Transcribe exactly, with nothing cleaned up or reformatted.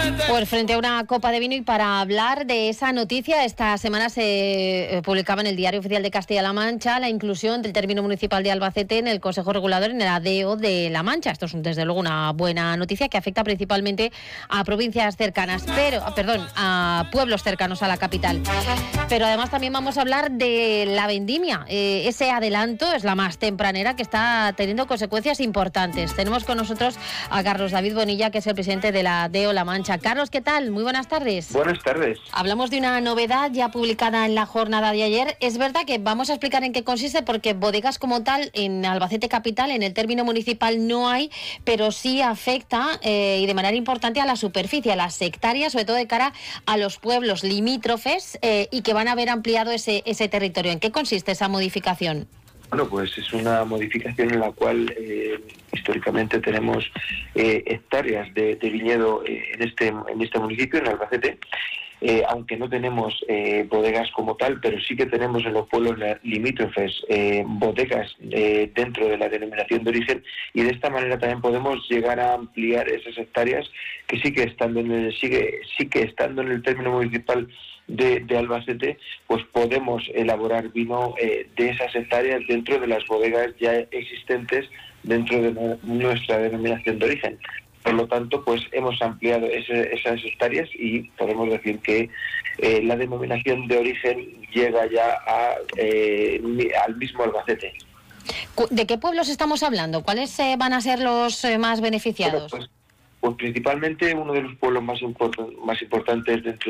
Pues frente a una copa de vino, y para hablar de esa noticia, esta semana se publicaba en el Diario Oficial de Castilla-La Mancha la inclusión del término municipal de Albacete en el Consejo Regulador, en el A D E O de La Mancha. Esto es desde luego una buena noticia que afecta principalmente a provincias cercanas, pero, perdón, a pueblos cercanos a la capital. Pero además también vamos a hablar de la vendimia. Eh, ese adelanto es la más tempranera que está teniendo consecuencias importantes. Tenemos con nosotros a Carlos David Bonilla, que es el presidente de la A D E O La Mancha. Carlos, ¿qué tal? Muy buenas tardes. Buenas tardes. Hablamos de una novedad ya publicada en la jornada de ayer. Es verdad que vamos a explicar en qué consiste, porque bodegas como tal en Albacete capital, en el término municipal, no hay, pero sí afecta eh, y de manera importante a la superficie, a las hectáreas, sobre todo de cara a los pueblos limítrofes eh, y que van a haber ampliado ese, ese territorio. ¿En qué consiste esa modificación? Bueno, pues es una modificación en la cual eh, históricamente tenemos eh, hectáreas de, de viñedo eh, en este en este municipio, en Albacete, eh, aunque no tenemos eh, bodegas como tal, pero sí que tenemos en los pueblos limítrofes eh, bodegas eh, dentro de la denominación de origen, y de esta manera también podemos llegar a ampliar esas hectáreas que sí que estando en el, sigue, sí que estando en el término municipal De, de Albacete, pues podemos elaborar vino eh, de esas hectáreas dentro de las bodegas ya existentes dentro de no, nuestra denominación de origen. Por lo tanto, pues hemos ampliado ese, esas hectáreas y podemos decir que eh, la denominación de origen llega ya a, eh, al mismo Albacete. ¿De qué pueblos estamos hablando? ¿Cuáles eh, van a ser los eh, más beneficiados? Bueno, pues, pues principalmente uno de los pueblos más, import- más importantes dentro